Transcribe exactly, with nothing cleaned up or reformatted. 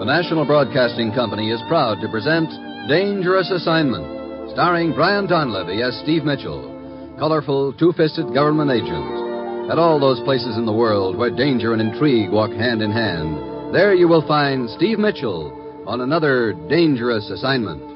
The National Broadcasting Company is proud to present Dangerous Assignment, starring Brian Donlevy as Steve Mitchell, colorful, two-fisted government agent. At all those places in the world where danger and intrigue walk hand in hand, there you will find Steve Mitchell on another dangerous assignment.